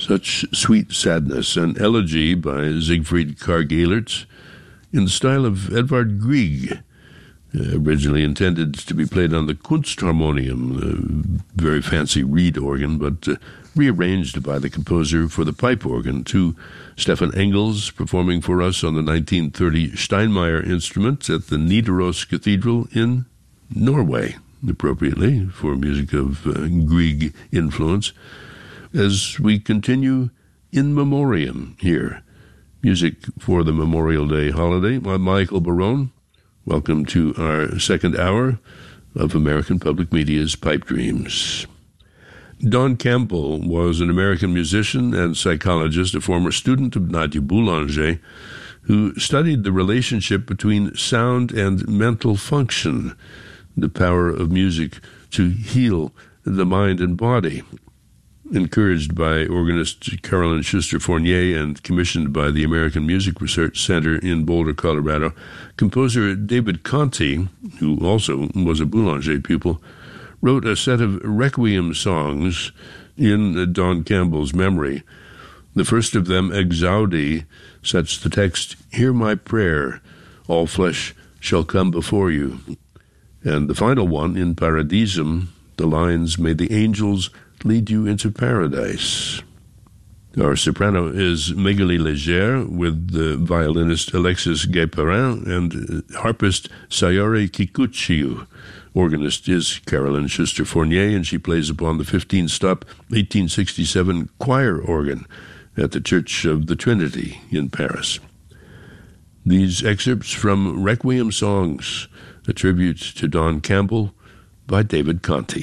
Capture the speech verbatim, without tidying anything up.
Such sweet sadness, an elegy by Siegfried Karl-Gehlertz in the style of Edvard Grieg, uh, originally intended to be played on the Kunstharmonium, a very fancy reed organ, but uh, rearranged by the composer for the pipe organ, to Stefan Engels performing for us on the nineteen thirty Steinmeyer instrument at the Nidaros Cathedral in Norway, appropriately for music of uh, Grieg influence. As we continue in memoriam here, music for the Memorial Day holiday. I'm Michael Barone. Welcome to our second hour of American Public Media's Pipe Dreams. Don Campbell was an American musician and psychologist, a former student of Nadia Boulanger, who studied the relationship between sound and mental function, the power of music to heal the mind and body. Encouraged by organist Carolyn Schuster Fournier and commissioned by the American Music Research Center in Boulder, Colorado, composer David Conte, who also was a Boulanger pupil, wrote a set of requiem songs in Don Campbell's memory. The first of them, Exaudi, sets the text, "Hear my prayer, all flesh shall come before you." And the final one, In Paradisum, the lines, "May the angels lead you into paradise." Our soprano is Magali Leger, with the violinist Alexis Guéperin and harpist Sayori Kikuchiu. Organist is Carolyn Schuster Fournier, and she plays upon the fifteen-stop eighteen sixty-seven choir organ at the Church of the Trinity in Paris. These excerpts from Requiem Songs, a tribute to Don Campbell by David Conte.